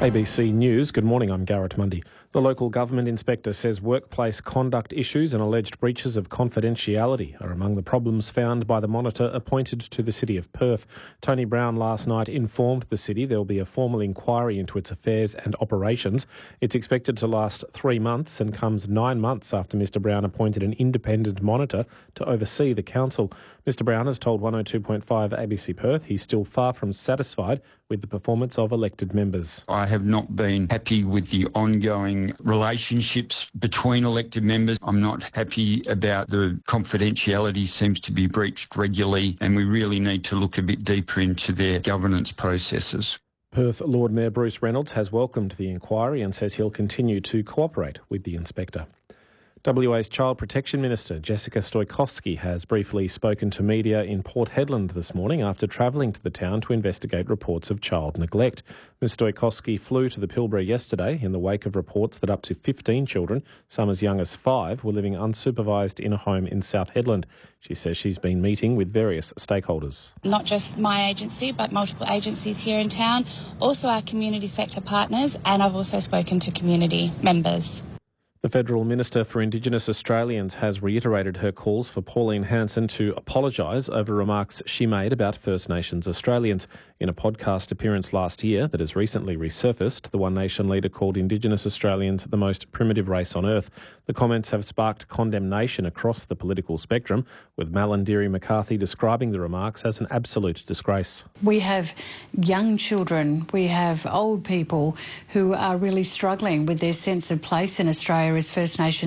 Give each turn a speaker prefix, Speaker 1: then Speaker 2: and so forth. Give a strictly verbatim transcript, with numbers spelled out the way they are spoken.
Speaker 1: A B C News, good morning, I'm Garrett Mundy. The local government inspector says workplace conduct issues and alleged breaches of confidentiality are among the problems found by the monitor appointed to the City of Perth. Tony Brown last night informed the city there will be a formal inquiry into its affairs and operations. It's expected to last three months and comes nine months after Mr Brown appointed an independent monitor to oversee the council. Mr Brown has told one oh two point five A B C Perth he's still far from satisfied with the performance of elected members.
Speaker 2: I have not been happy with the ongoing relationships between elected members. I'm not happy about the confidentiality seems to be breached regularly, and we really need to look a bit deeper into their governance processes.
Speaker 1: Perth Lord Mayor Bruce Reynolds has welcomed the inquiry and says he'll continue to cooperate with the inspector. W A's Child Protection Minister Jessica Stoikovski has briefly spoken to media in Port Hedland this morning after travelling to the town to investigate reports of child neglect. Ms Stoikovski flew to the Pilbara yesterday in the wake of reports that up to fifteen children, some as young as five, were living unsupervised in a home in South Hedland. She says she's been meeting with various stakeholders.
Speaker 3: Not just my agency, but multiple agencies here in town, also our community sector partners, and I've also spoken to community members.
Speaker 1: The Federal Minister for Indigenous Australians has reiterated her calls for Pauline Hanson to apologise over remarks she made about First Nations Australians. In a podcast appearance last year that has recently resurfaced, the One Nation leader called Indigenous Australians the most primitive race on earth. The comments have sparked condemnation across the political spectrum, with Malarndirri McCarthy describing the remarks as an absolute disgrace.
Speaker 4: We have young children, we have old people who are really struggling with their sense of place in Australia as First Nations